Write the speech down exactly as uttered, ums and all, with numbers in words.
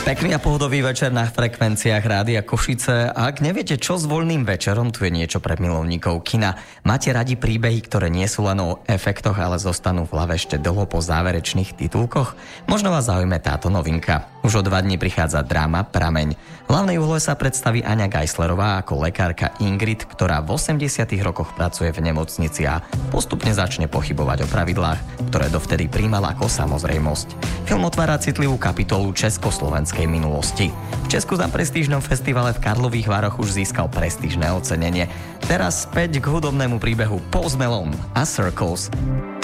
Pekný a pohodový večer na frekvenciách Rádia Košice. Ak neviete, čo s voľným večerom, tu je niečo pre milovníkov kina. Máte radi príbehy, ktoré nie sú len o efektoch, ale zostanú v hlave ešte dlho po záverečných titulkoch? Možno vás zaujme táto novinka. Už o dva dní prichádza dráma Prameň. V hlavnej úlohe sa predstaví Aňa Geislerová ako lekárka Ingrid, ktorá v osemdesiatych rokoch pracuje v nemocnici a postupne začne pochybovať o pravidlách, ktoré dovtedy príjmala ako samozrejmosť. Film otvára citlivú kapitolu československej minulosti. V Česku na prestížnom festivale v Karlových Vároch už získal prestížne ocenenie. Teraz späť k hudobnému príbehu Post Malone a Circles.